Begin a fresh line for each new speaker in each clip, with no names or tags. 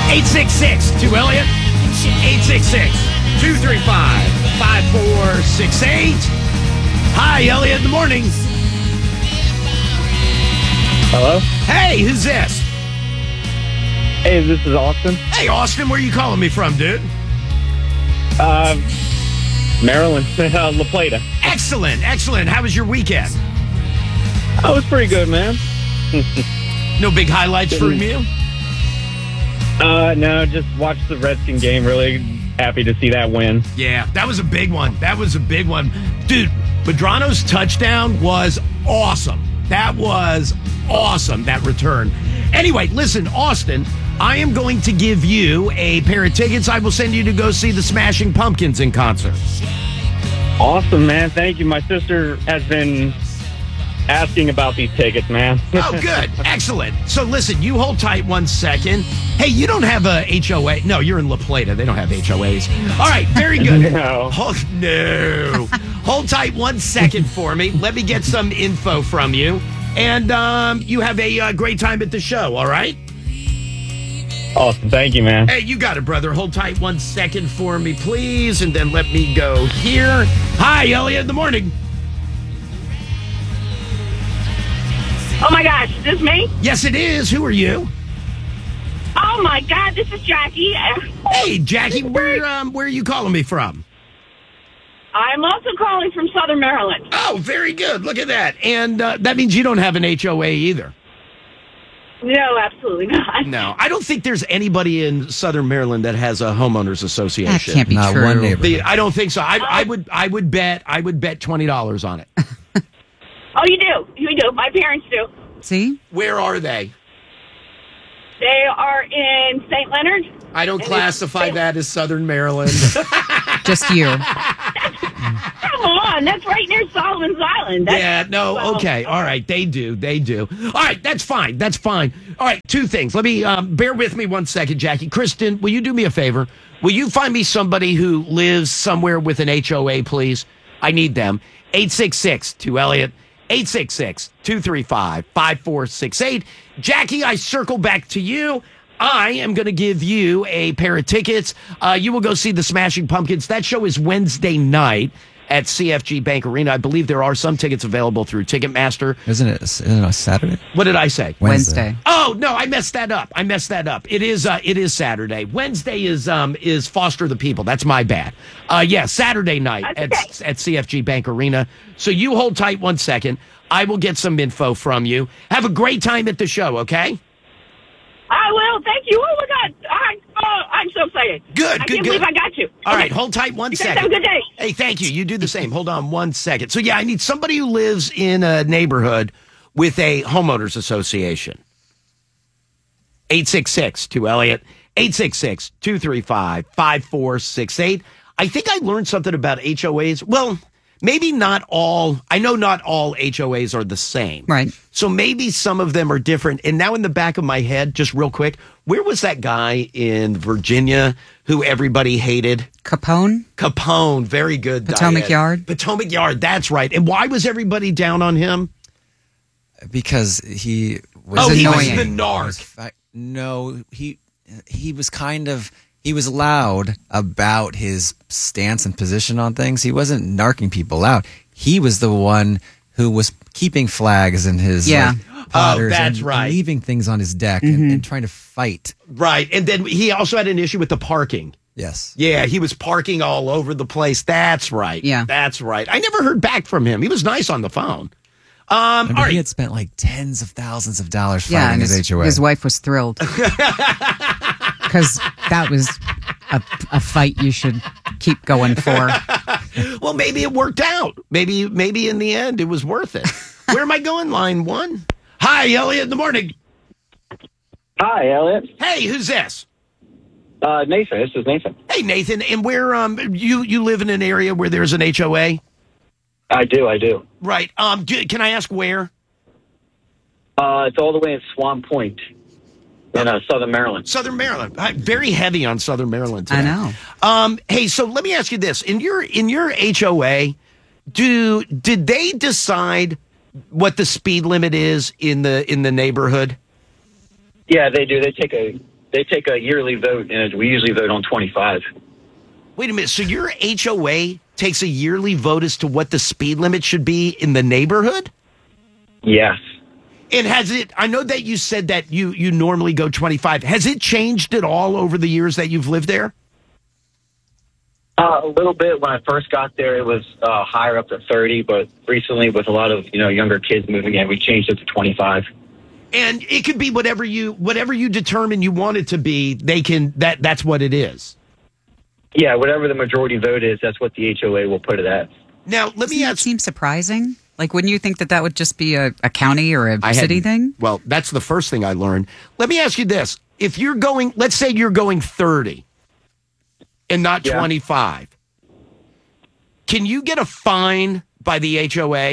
866-2-Elliot. 866-235-5468. Hi, Elliot in the morning.
Hello?
Hey, who's this?
Hey, this is Austin.
Hey, Austin, where you calling me from, dude?
Maryland, La Plata.
Excellent, excellent. How was your weekend?
Oh, it was pretty good, man.
No big highlights from you?
No, just watched the Redskin game. Really happy to see that win.
Yeah, that was a big one. Dude, Medrano's touchdown was awesome. That was awesome, that return. Anyway, listen, Austin, I am going to give you a pair of tickets. I will send you to go see the Smashing Pumpkins in concert.
Awesome, man. Thank you. My sister has been asking about these tickets, man.
Oh, good. Excellent. So listen, you hold tight 1 second. Hey, you don't have a HOA. No, you're in La Plata. They don't have HOAs. All right, very good.
No.
No. Hold tight 1 second for me. Let me get some info from you. And you have a great time at the show, all right?
Awesome. Thank you, man.
Hey, you got it, brother. Hold tight 1 second for me, please, and then let me go here. Hi, Elliot in the morning.
Oh, my gosh. Is this me?
Yes, it is. Who are you?
Oh, my God. This is Jackie.
Hey, Jackie, where are you calling me from?
I'm also calling from Southern Maryland.
Oh, very good. Look at that. And that means you don't have an HOA either.
No, absolutely not.
No, I don't think there's anybody in Southern Maryland that has a homeowners association.
That can't be
Not
true.
one neighborhood.
I don't think so. I would bet $20 on it.
Oh, you do? You do. My parents do.
See?
Where are they?
They are in St. Leonard.
I don't classify that as Southern Maryland.
Just you.
Come on. That's right near Solomon's Island.
Okay. All right. They do. All right. That's fine. All right. Two things. Let me, bear with me 1 second, Jackie. Kristen, will you do me a favor? Will you find me somebody who lives somewhere with an HOA, please? I need them. 866-2-Elliot. 866-235-5468. Jackie, I circle back to you. I am going to give you a pair of tickets. You will go see the Smashing Pumpkins. That show is Wednesday night at CFG Bank Arena. I believe there are some tickets available through Ticketmaster.
Isn't it a Saturday?
What did I say?
Wednesday.
Oh, no, I messed that up. It is Saturday. Wednesday is Foster the People. That's my bad. Saturday night at CFG Bank Arena. So you hold tight 1 second. I will get some info from you. Have a great time at the show, okay?
I will. Thank you. Oh, my God. I'm so excited.
Good.
I can't believe I got you.
All right, hold tight 1 second.
Have a good day.
Hey, thank you. You do the same. Hold on 1 second. So, yeah, I need somebody who lives in a neighborhood with a homeowners association. 866-2-Elliot. 866-235-5468. I think I learned something about HOAs. Well, maybe not all. I know not all HOAs are the same.
Right.
So maybe some of them are different. And now in the back of my head, just real quick, where was that guy in Virginia who everybody hated?
Capone,
very good.
Potomac Yard.
Potomac Yard, that's right. And why was everybody down on him?
Because he was
he was
annoying.
the narc.
No, he was loud about his stance and position on things. He wasn't narking people out. He was the one who was keeping flags in his plotters
that's right.
and leaving things on his deck and trying to fight.
Right. And then he also had an issue with the parking.
Yes.
Yeah, he was parking all over the place. That's right.
Yeah.
That's right. I never heard back from him. He was nice on the phone.
Remember, he had spent like tens of thousands of dollars fighting
and
his HOA.
his wife was thrilled. Because that was a fight you should keep going for.
Well, maybe it worked out. Maybe in the end it was worth it. Where am I going? Line 1. Hi, Elliot in the morning.
Hi, Elliot.
Hey, who's this?
Nathan. This is Nathan.
Hey, Nathan. And where you live in an area where there's an HOA?
I do.
Right. Can I ask where?
It's all the way in Swan Point in Southern Maryland.
Southern Maryland. Very heavy on Southern Maryland today.
I know.
Hey, so let me ask you this. In your HOA, did they decide what the speed limit is in the neighborhood?
Yeah, they do. They take they take a yearly vote, and we usually vote on 25.
Wait a minute. So your HOA takes a yearly vote as to what the speed limit should be in the neighborhood?
Yes.
And has it, I know that you said that you normally go 25. Has it changed at all over the years that you've lived there?
A little bit. When I first got there, it was higher up to 30, but recently with a lot of, younger kids moving in, we changed it to 25.
And it could be whatever you determine you want it to be, that's what it is.
Yeah, whatever the majority vote is, that's what the HOA will put it at.
Now, let me ask.
It seems surprising. Like, wouldn't you think that would just be a county or a city thing?
Well, that's the first thing I learned. Let me ask you this. If you're going, let's say you're going 30 and not 25, can you get a fine by the HOA?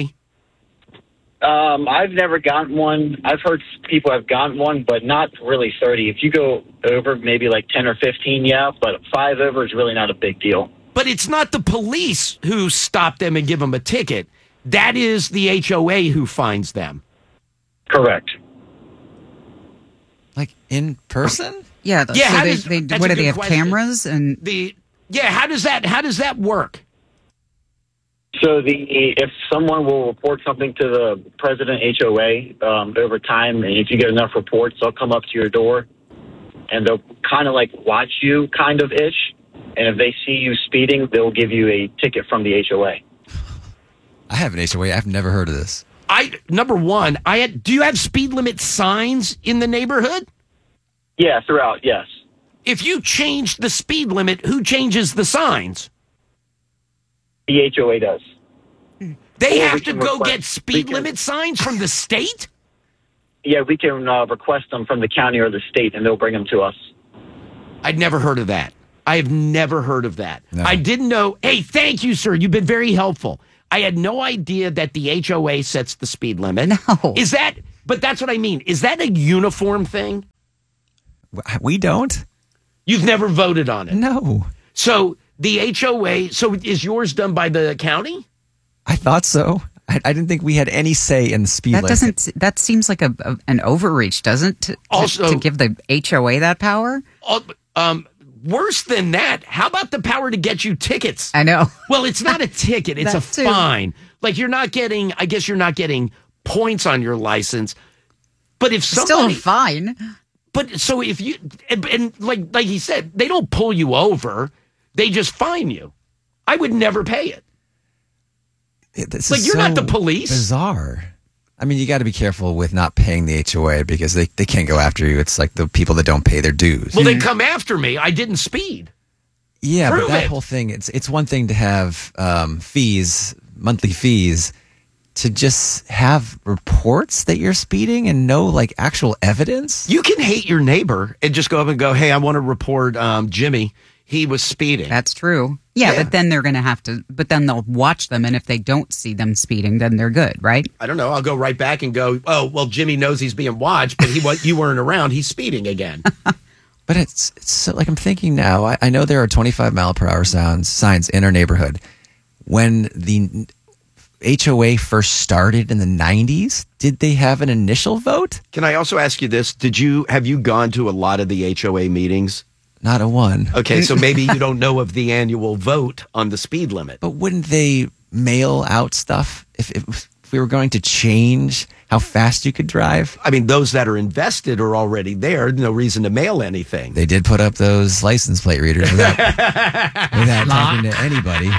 I've never gotten one. I've heard people have gotten one, but not really 30. If you go over maybe like 10 or 15, yeah, but 5 over is really not a big deal.
But it's not the police who stop them and give them a ticket. That is the HOA who fines them.
Correct.
Like in person?
Yeah.
Yeah.
So what do they have, cameras? And
how does that work?
So if someone will report something to the president HOA over time, and if you get enough reports, they'll come up to your door, and they'll kind of like watch you, kind of ish. And if they see you speeding, they'll give you a ticket from the HOA.
I have an HOA. I've never heard of this.
Number one, do you have speed limit signs in the neighborhood?
Yeah, throughout, yes.
If you change the speed limit, who changes the signs?
The HOA does.
They have to go get speed limit signs from the state?
Yeah, we can request them from the county or the state, and they'll bring them to us.
I'd never heard of that. I have never heard of that.
No.
I didn't know. Hey, thank you, sir. You've been very helpful. I had no idea that the HOA sets the speed limit.
No.
But that's what I mean. Is that a uniform thing?
We don't.
You've never voted on it?
No.
So the HOA, so is yours done by the county?
I thought so. I didn't think we had any say in the speed limit.
That seems like an overreach, doesn't it?
Also,
to give the HOA that power?
Worse than that, how about the power to get you tickets?
I know.
Well, it's not a ticket. It's a
too.
fine. Like you're not getting points on your license. But if somebody...
Still a fine.
But so if you... And like he said, they don't pull you over. They just fine you. I would never pay it.
This
like
is
you're
so
not the police.
Bizarre. I mean, you got to be careful with not paying the HOA because they can't go after you. It's like the people that don't pay their dues.
Well, they come after me. I didn't speed.
Yeah,
Prove
but that
it.
whole thing, it's one thing to have monthly fees, to just have reports that you're speeding and no like actual evidence.
You can hate your neighbor and just go up and go, hey, I want to report Jimmy. He was speeding.
That's true. Yeah, but then they're going to have to, but then they'll watch them. And if they don't see them speeding, then they're good, right?
I don't know. I'll go right back and go, oh, well, Jimmy knows he's being watched, but you weren't around. He's speeding again.
But it's so, like, I'm thinking now, I know there are 25 mile per hour signs in our neighborhood. When the HOA first started in the 90s, did they have an initial vote?
Can I also ask you this? Have you gone to a lot of the HOA meetings?
Not a one.
Okay, so maybe you don't know of the annual vote on the speed limit.
But wouldn't they mail out stuff if we were going to change how fast you could drive?
I mean, those that are invested are already there. No reason to mail anything.
They did put up those license plate readers without talking to anybody.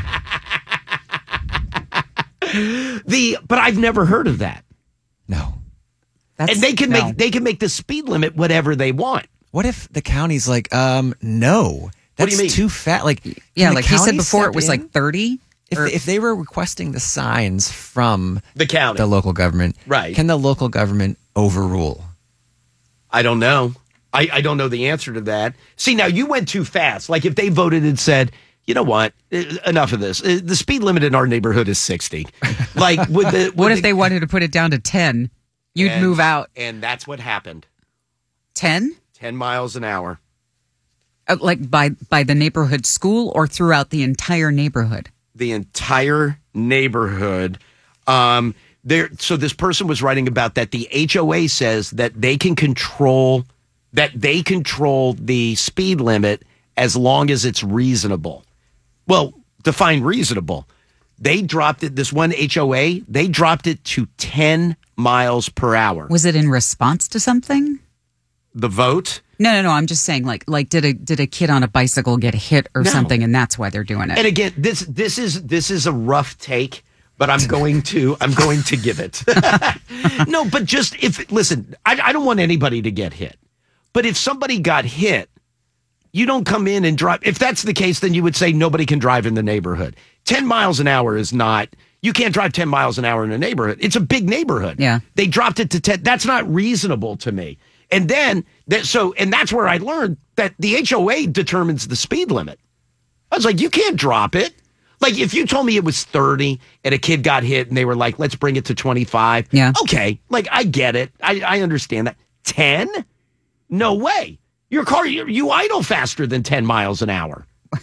But I've never heard of that.
No.
And they can make the speed limit whatever they want.
What if the county's like, no, that's
do you mean?
too fast? Like,
Yeah,
can
like
the
he said
county
before,
step
it was
in?
like 30.
If they were requesting the signs from
The county.
the local government,
Right.
Can the local government overrule?
I don't know. I don't know the answer to that. See, now you went too fast. Like if they voted and said, you know what, enough of this. The speed limit in our neighborhood is 60. Like,
What if they wanted to put it down to 10? You'd move out.
And that's what happened.
10?
10 miles an hour.
Like by the neighborhood school or throughout the entire neighborhood?
The entire neighborhood. So this person was writing about that the HOA says that they can control that they control the speed limit as long as it's reasonable. Well, define reasonable. They dropped it, this one HOA, they dropped it to 10 miles per hour.
Was it in response to something?
The vote?
No. I'm just saying, like, did a kid on a bicycle get hit or something, and that's why they're doing it?
And again, this is a rough take, but I'm going to give it. No, but just listen, I don't want anybody to get hit. But if somebody got hit, you don't come in and drive. If that's the case, then you would say nobody can drive in the neighborhood. 10 miles an hour is not, you can't drive 10 miles an hour in a neighborhood. It's a big neighborhood.
Yeah.
They dropped it to 10. That's not reasonable to me. And then, and that's where I learned that the HOA determines the speed limit. I was like, you can't drop it. Like, if you told me it was 30 and a kid got hit and they were like, let's bring it to 25.
Yeah.
Okay. Like, I get it. I understand that. 10? No way. Your car, you idle faster than 10 miles an hour.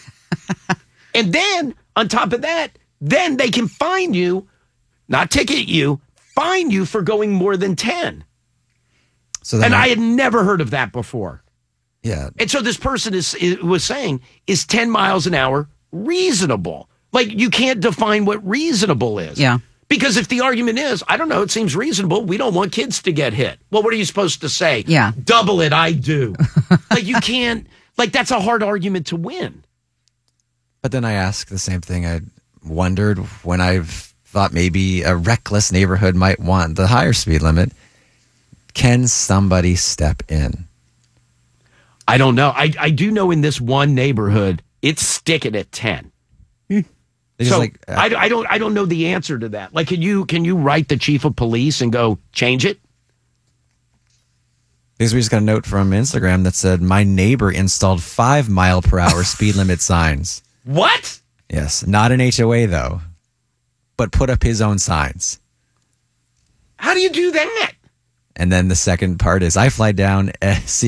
And then, on top of that, then they can fine you, not ticket you, fine you for going more than 10.
So then
And I had never heard of that before.
yeah.
And so this person was saying, is 10 miles an hour reasonable? Like, you can't define what reasonable is.
Yeah.
Because if the argument is, I don't know, it seems reasonable, we don't want kids to get hit. Well, what are you supposed to say?
Yeah.
Double it, I do. Like, you can't, like, that's a hard argument to win.
But then I ask the same thing I wondered when I've thought maybe a reckless neighborhood might want the higher speed limit. Can somebody step in?
I don't know. I do know in this one neighborhood, it's sticking at 10.
It's
So
like,
I don't know the answer to that. Like, can you write the chief of police and go change it?
because we just got a note from Instagram that said my neighbor installed 5 mile per hour speed limit signs.
What?
Yes, not an HOA though, but put up his own signs.
How do you do that?
And then the second part is I fly down